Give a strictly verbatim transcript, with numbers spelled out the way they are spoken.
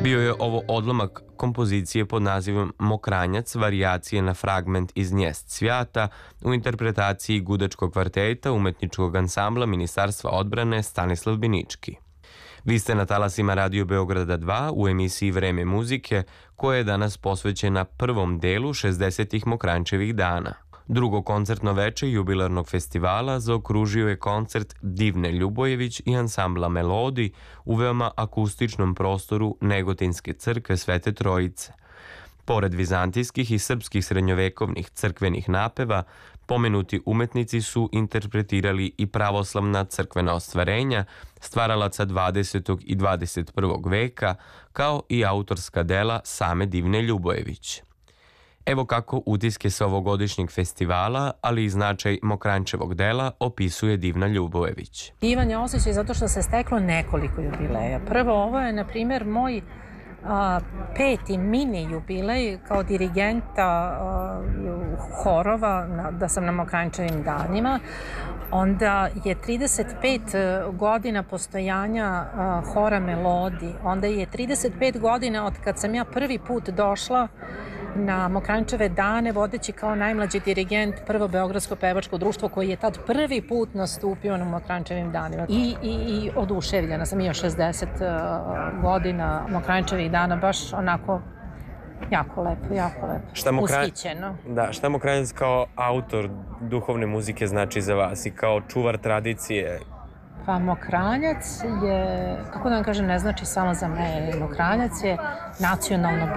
Bio je ovo odlomak kompozicije pod nazivom Mokranjac, varijacije na fragment iz Njest cvjata u interpretaciji Gudačkog kvarteta umetničkog ansambla Ministarstva odbrane Stanislav Binički. Vi ste na talasima Radio Beograda dva u emisiji Vreme muzike, koja je danas posvećena prvom delu šezdesetih Mokranjčevih dana. Drugo koncertno veče jubilarnog festivala zaokružio je koncert Divne Ljubojević i ansambla Melodi u veoma akustičnom prostoru Negotinske crkve Svete Trojice. Pored vizantijskih i srpskih srednjovekovnih crkvenih napeva, pomenuti umetnici su interpretirali i pravoslavna crkvena ostvarenja stvaralaca dvadesetog i dvadeset prvog veka, kao i autorska dela same Divne Ljubojević. Evo kako utiske sa ovogodišnjeg festivala, ali i značaj Mokranjčevog dela opisuje Divna Ljubojević. Divan je osjećaj zato što se steklo nekoliko jubileja. Prvo, ovo je, na primjer, moj a, peti mini jubilej kao dirigenta a, horova, na, da sam na Mokranjčevim danima. Onda je trideset pet godina postojanja a, hora Melodi. Onda je trideset pet godina od kad sam ja prvi put došla na Mokranjčeve dane, vodeći kao najmlađi dirigent prvo Beogradsko pevačko društvo koji je tad prvi put nastupio na Mokranjčevim danima. I, i, i oduševljena sam, i šezdeset godina Mokranjčevih dana, baš onako jako lepo, jako lepo. Šta Mokranj... Ushićeno. Da, šta Mokranjac kao autor duhovne muzike znači za vas i kao čuvar tradicije? Pa Mokranjac je, kako da vam kažem, ne znači samo za mene. Mokranjac je nacionalno